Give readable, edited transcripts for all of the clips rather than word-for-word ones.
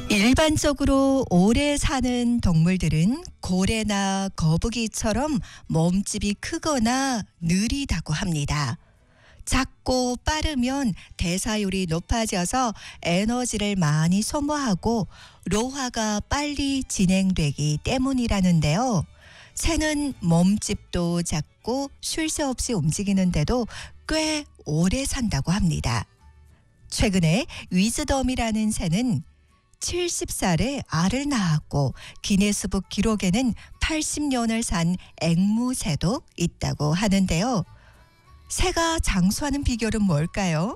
일반적으로 오래 사는 동물들은 고래나 거북이처럼 몸집이 크거나 느리다고 합니다. 작고 빠르면 대사율이 높아져서 에너지를 많이 소모하고 노화가 빨리 진행되기 때문이라는데요. 새는 몸집도 작고 쉴 새 없이 움직이는데도 꽤 오래 산다고 합니다. 최근에 위즈덤이라는 새는 70살에 알을 낳았고 기네스북 기록에는 80년을 산 앵무새도 있다고 하는데요. 새가 장수하는 비결은 뭘까요?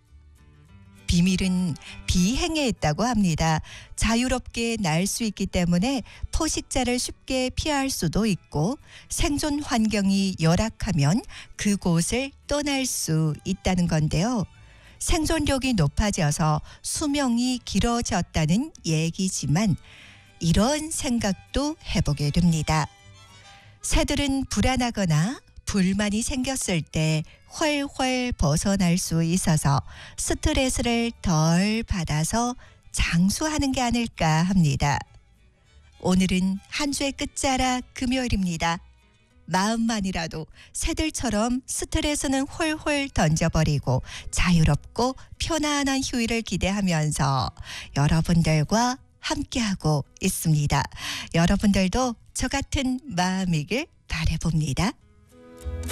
비밀은 비행에 있다고 합니다. 자유롭게 날 수 있기 때문에 포식자를 쉽게 피할 수도 있고 생존 환경이 열악하면 그곳을 떠날 수 있다는 건데요. 생존력이 높아져서 수명이 길어졌다는 얘기지만 이런 생각도 해보게 됩니다. 새들은 불안하거나 불만이 생겼을 때 훨훨 벗어날 수 있어서 스트레스를 덜 받아서 장수하는 게 아닐까 합니다. 오늘은 한 주의 끝자락 금요일입니다. 마음만이라도 새들처럼 스트레스는 홀홀 던져버리고 자유롭고 편안한 휴일을 기대하면서 여러분들과 함께하고 있습니다. 여러분들도 저 같은 마음이길 바라봅니다.